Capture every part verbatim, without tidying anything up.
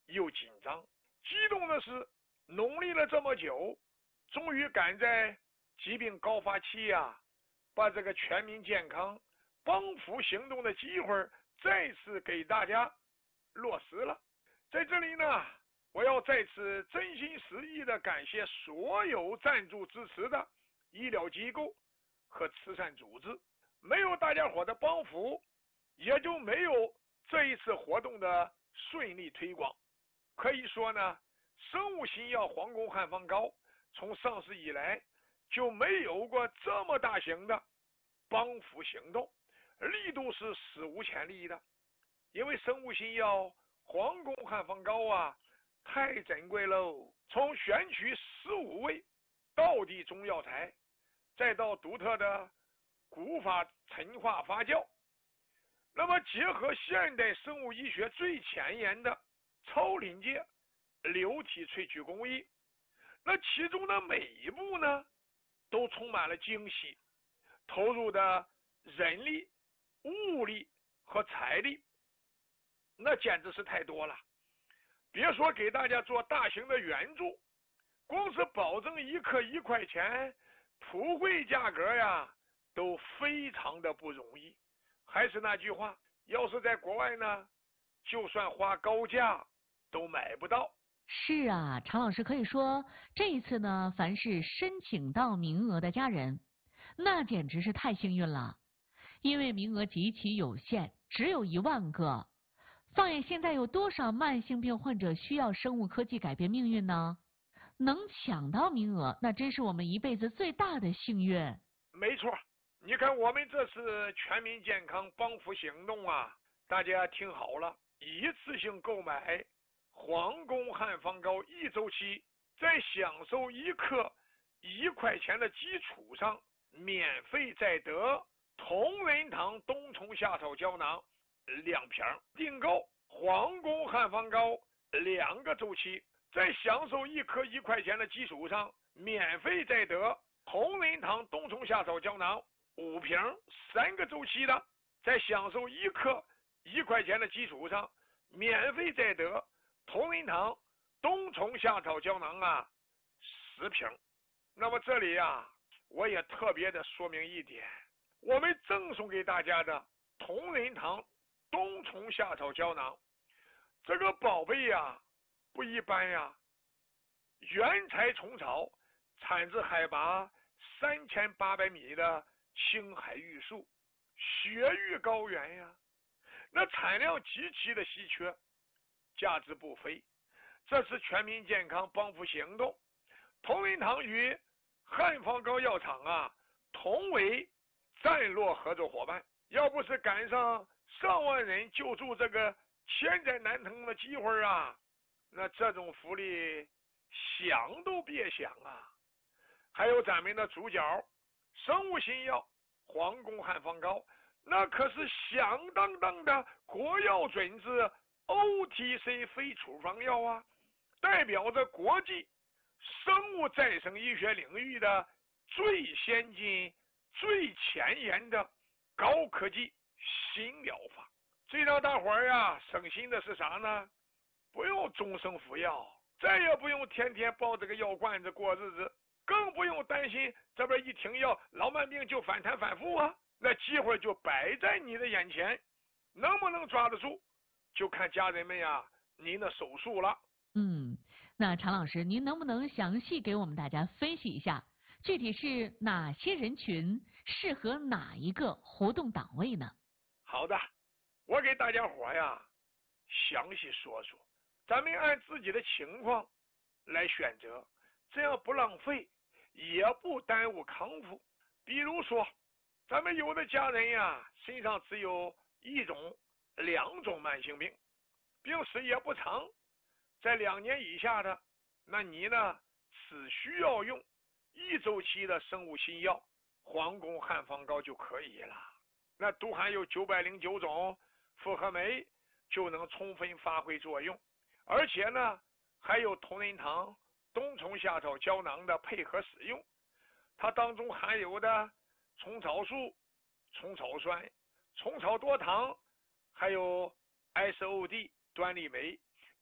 又紧张。激动的是，努力了这么久，终于赶在疾病高发期啊，把这个全民健康帮扶行动的机会再次给大家落实了。在这里呢，我要再次真心实意的感谢所有赞助支持的医疗机构和慈善组织，没有大家伙的帮扶，也就没有这一次活动的顺利推广。可以说呢，生物新药黄宫汉方膏从上市以来就没有过这么大型的帮扶行动，力度是史无前例的。因为生物新药黄宫汉方膏啊太珍贵喽，从选取十五味道地中药材，再到独特的古法陈化发酵，那么结合现代生物医学最前沿的超临界流体萃取工艺，那其中的每一步呢都充满了惊喜，投入的人力、物力和财力那简直是太多了。别说给大家做大型的援助，光是保证一克一块钱普惠价格呀都非常的不容易。还是那句话，要是在国外呢，就算花高价都买不到。 是啊，常老师可以说这一次呢，凡是申请到名额的家人，那简直是太幸运了，因为名额极其有限，只有一万个。放眼现在有多少慢性病患者需要生物科技改变命运呢？能抢到名额，那真是我们一辈子最大的幸运。 没错，你看我们这次全民健康帮扶行动啊，大家听好了，一次性购买黄宫汉方膏一周期，在享受一克一块钱的基础上，免费再得同仁堂冬虫夏草胶囊两瓶，订购黄宫汉方膏两个周期，在享受一颗一块钱的基础上，免费再得同仁堂冬虫夏草胶囊五瓶，三个周期的，在享受一克一块钱的基础上，免费再得同仁堂冬虫夏草胶囊啊十瓶。那么这里啊，我也特别的说明一点，我们赠送给大家的同仁堂冬虫夏草胶囊，这个宝贝呀不一般呀，原材虫草，产自海拔三千八百米的青海玉树雪域高原呀，那产量极其的稀缺，价值不菲。这是全民健康帮扶行动，同仁堂与汉方膏药厂啊同为战略合作伙伴，要不是赶上上万人救助这个千载难逢的机会啊，那这种福利想都别想啊。还有咱们的主角生物新药黄宫汉方膏，那可是响当当的国药准字 O T C 非处方药啊，代表着国际生物再生医学领域的最先进最前沿的高科技新疗法。最让大伙儿呀省心的是啥呢？不用终生服药，再也不用天天抱这个药罐子过日子，更不用担心这边一停药老慢病就反弹反复啊。那机会就摆在你的眼前，能不能抓得住就看家人们呀您的手速了。 嗯，那常老师您能不能详细给我们大家分析一下，具体是哪些人群适合哪一个活动档位呢？ 好的，我给大家伙呀详细说说，咱们按自己的情况来选择，这样不浪费也不耽误康复。比如说咱们有的家人呀身上只有一种两种慢性病，病史也不长，在两年以下的，那你呢只需要用一周期的生物新药黄宫汉方膏就可以了。那都含有九百零九种复合酶，就能充分发挥作用，而且呢还有同仁堂冬虫夏草胶囊的配合使用，它当中含有的虫草素、虫草酸、虫草多糖，还有 S O D 端粒酶，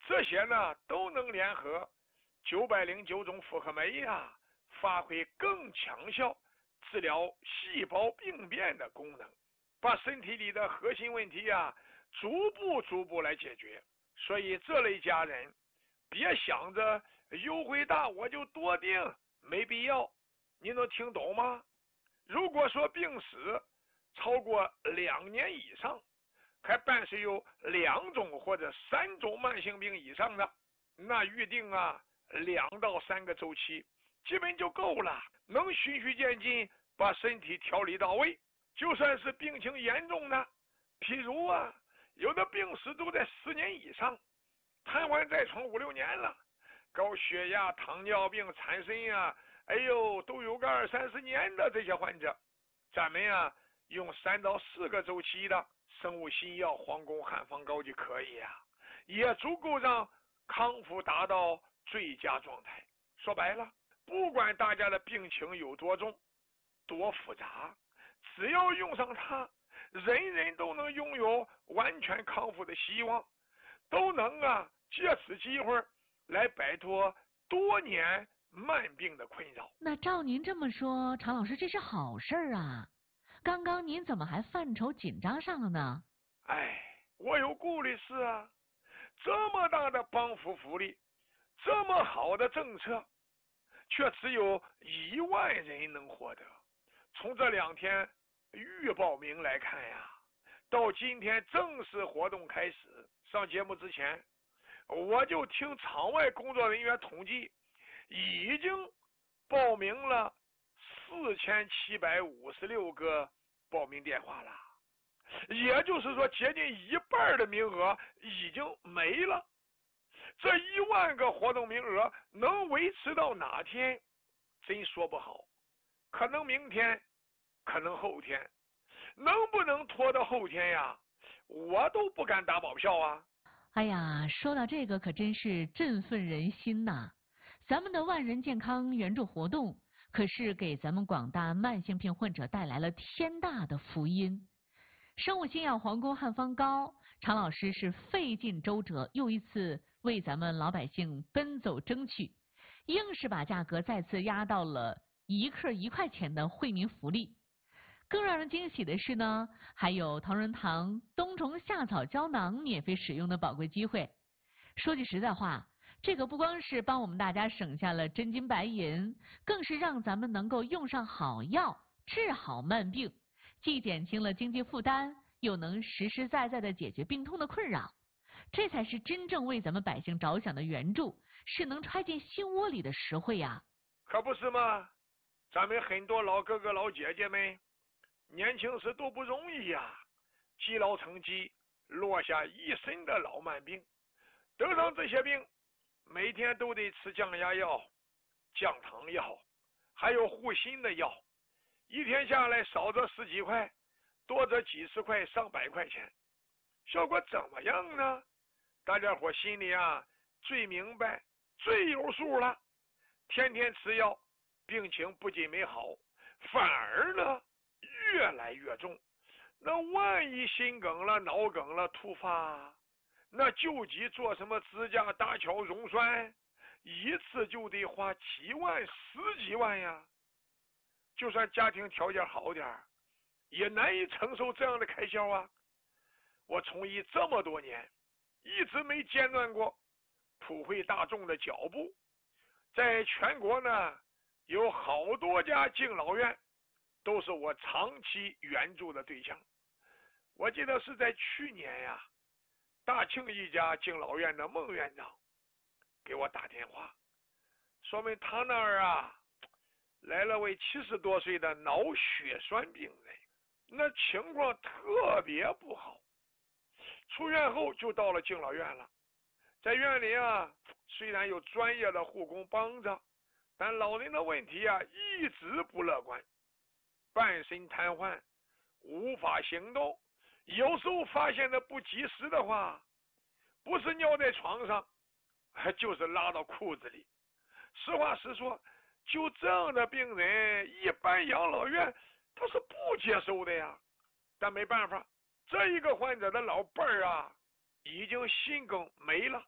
这些呢都能联合九百零九种复合酶呀，发挥更强效治疗细胞病变的功能，把身体里的核心问题呀逐步逐步来解决。所以这类家人别想着优惠大我就多订，没必要。你能听懂吗？如果说病史超过两年以上，还伴随有两种或者三种慢性病以上的，那预定啊两到三个周期基本就够了，能循序渐进把身体调理到位。就算是病情严重的，譬如啊有的病史都在十年以上，瘫痪在床五六年了，高血压、糖尿病、产生呀，哎呦都有个二三十年的这些患者，咱们呀用三到四个周期的生物新药黄宫汉方膏就可以呀、啊，也足够让康复达到最佳状态。说白了，不管大家的病情有多重多复杂，只要用上它，人人都能拥有完全康复的希望，都能啊借此机会来摆脱多年慢病的困扰。 那照您这么说，常老师这是好事啊。刚刚您怎么还犯愁紧张上了呢？ 哎，我有顾虑是啊，这么大的帮扶福利，这么好的政策，却只有一万人能获得。从这两天预报名来看呀，到今天正式活动开始，上节目之前，我就听场外工作人员统计，已经报名了四千七百五十六个报名电话了，也就是说接近一半的名额已经没了。这一万个活动名额能维持到哪天真说不好，可能明天，可能后天，能不能拖到后天呀，我都不敢打保票啊。 哎呀，说到这个可真是振奋人心呐！咱们的万人健康援助活动可是给咱们广大慢性病患者带来了天大的福音。生物新药黄宫汉方膏，常老师是费尽周折，又一次为咱们老百姓奔走争取，硬是把价格再次压到了一克一块钱的惠民福利。更让人惊喜的是呢，还有同仁堂冬虫夏草胶囊免费使用的宝贵机会。说句实在话，这个不光是帮我们大家省下了真金白银，更是让咱们能够用上好药，治好慢病，既减轻了经济负担，又能实实在在的解决病痛的困扰。这才是真正为咱们百姓着想的援助，是能揣进心窝里的实惠呀！ 可不是吗？咱们很多老哥哥老姐姐们年轻时都不容易呀、啊，积劳成疾，落下一身的老慢病，得上这些病，每天都得吃降压药、降糖药，还有护心的药，一天下来少则十几块，多则几十块、上百块钱，效果怎么样呢？大家伙心里啊最明白、最有数了。天天吃药，病情不仅没好，反而呢越来越重。那万一心梗了、脑梗了突发，那救急做什么支架、搭桥、溶栓，一次就得花几万、十几万呀。就算家庭条件好点，也难以承受这样的开销啊。我从医这么多年，一直没间断过普惠大众的脚步。在全国呢，有好多家敬老院都是我长期援助的对象。我记得是在去年呀，大庆一家敬老院的孟院长给我打电话，说明他那儿啊来了位七十多岁的脑血栓病人，那情况特别不好。出院后就到了敬老院了，在院里啊，虽然有专业的护工帮着，但老人的问题啊一直不乐观，半身瘫痪，无法行动，有时候发现的不及时的话，不是尿在床上，就是拉到裤子里。实话实说，就这样的病人，一般养老院他是不接收的呀。但没办法，这一个患者的老伴儿啊，已经心梗没了，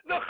那